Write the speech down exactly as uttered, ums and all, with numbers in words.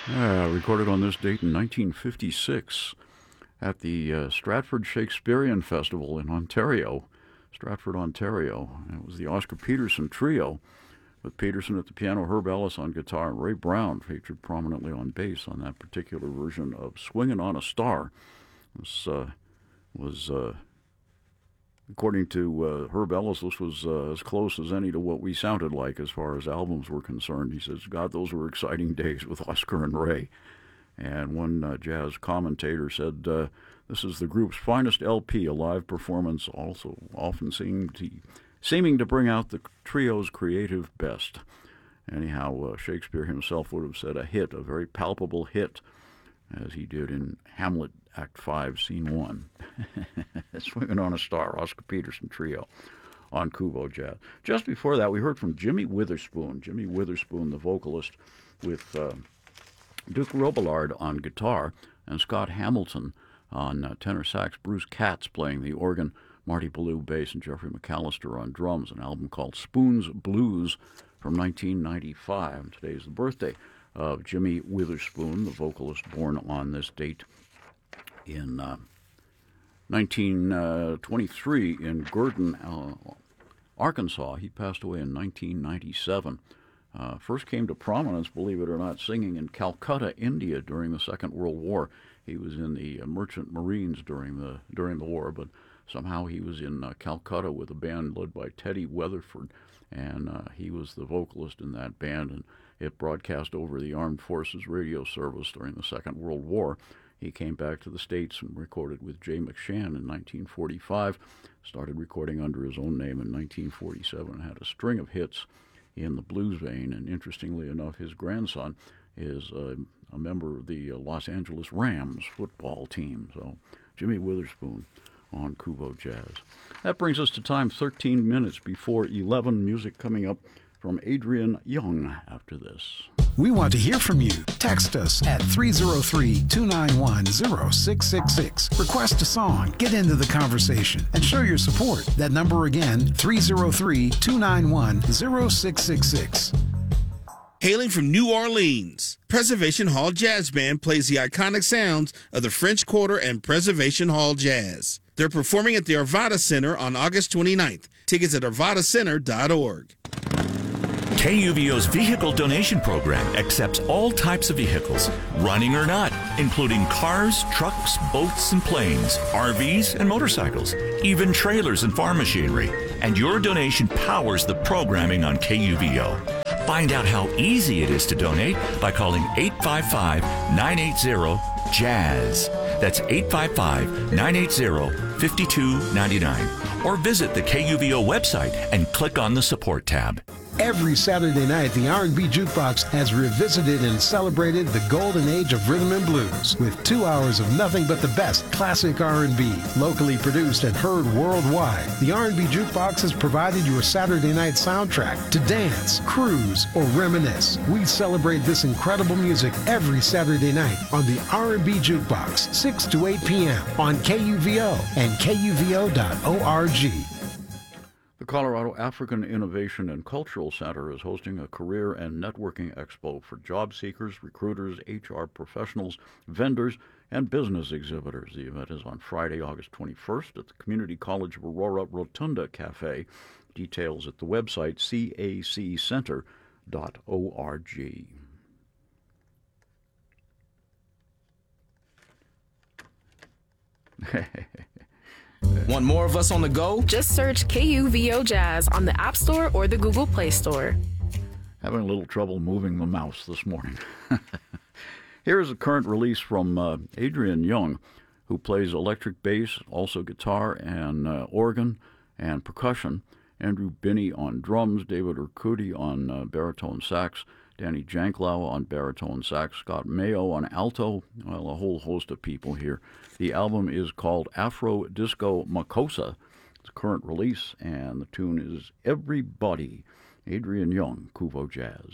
Uh, recorded on this date in nineteen fifty-six at the uh, Stratford Shakespearean Festival in Ontario, Stratford, Ontario. It was the Oscar Peterson Trio, with Peterson at the piano, Herb Ellis on guitar, and Ray Brown featured prominently on bass on that particular version of Swingin' on a Star. This uh, was, uh, according to uh, Herb Ellis, this was uh, as close as any to what we sounded like as far as albums were concerned. He says, God, those were exciting days with Oscar and Ray. And one uh, jazz commentator said, uh, this is the group's finest L P, a live performance, also often seemed to, seeming to bring out the trio's creative best. Anyhow, uh, Shakespeare himself would have said a hit, a very palpable hit, as he did in Hamlet, Act five, Scene one. Swinging on a Star, Oscar Peterson Trio on Kubo Jazz. Just before that, we heard from Jimmy Witherspoon. Jimmy Witherspoon, the vocalist, with uh, Duke Robillard on guitar and Scott Hamilton on uh, tenor sax, Bruce Katz playing the organ, Marty Ballou bass, and Jeffrey McAllister on drums, an album called Spoon's Blues from nineteen ninety-five. Today's the birthday of Jimmy Witherspoon, the vocalist born on this date in uh, nineteen twenty-three in Gordon, uh, Arkansas. He passed away in nineteen ninety-seven. Uh, first came to prominence, believe it or not, singing in Calcutta, India during the Second World War. He was in the uh, Merchant Marines during the during the war, but somehow he was in uh, Calcutta with a band led by Teddy Weatherford, and uh, he was the vocalist in that band, and it broadcast over the Armed Forces radio service during the Second World War. He came back to the States and recorded with Jay McShann in nineteen forty-five, started recording under his own name in nineteen forty-seven, and had a string of hits in the blues vein. And interestingly enough, his grandson is uh, a member of the uh, Los Angeles Rams football team. So Jimmy Witherspoon on Kubo Jazz. That brings us to time thirteen minutes before eleven. Music coming up from Adrian Young after this. We want to hear from you. Text us at three oh three, two nine one, oh six six six. Request a song, get into the conversation, and show your support. That number again, three oh three, two nine one, oh six six six. Hailing from New Orleans, Preservation Hall Jazz Band plays the iconic sounds of the French Quarter and Preservation Hall Jazz. They're performing at the Arvada Center on August twenty-ninth. Tickets at arvada center dot org. K U V O's vehicle donation program accepts all types of vehicles, running or not, including cars, trucks, boats, and planes, R Vs, and motorcycles, even trailers and farm machinery. And your donation powers the programming on K U V O. Find out how easy it is to donate by calling eight five five, nine eight zero, JAZZ. That's eight five five, nine eight zero, five two nine nine. Or visit the K U V O website and click on the support tab. Every Saturday night, the R and B Jukebox has revisited and celebrated the golden age of rhythm and blues with two hours of nothing but the best classic R and B, locally produced and heard worldwide. The R and B Jukebox has provided your Saturday night soundtrack to dance, cruise, or reminisce. We celebrate this incredible music every Saturday night on the R and B Jukebox, six to eight p.m. on K U V O and K U V O dot org. The Colorado African Innovation and Cultural Center is hosting a career and networking expo for job seekers, recruiters, H R professionals, vendors, and business exhibitors. The event is on Friday, August twenty-first at the Community College of Aurora Rotunda Cafe. Details at the website c a c center dot org. Want more of us on the go? Just search K U V O Jazz on the App Store or the Google Play Store. Having a little trouble moving the mouse this morning. Here is a current release from uh, Adrian Young, who plays electric bass, also guitar and uh, organ and percussion. Andrew Binney on drums, David Urquidi on uh, baritone sax, Danny Janklau on baritone sax, Scott Mayo on alto, well, a whole host of people here. The album is called Afro Disco Makossa. It's a current release, and the tune is Everybody. Adrian Young, Kubo Jazz.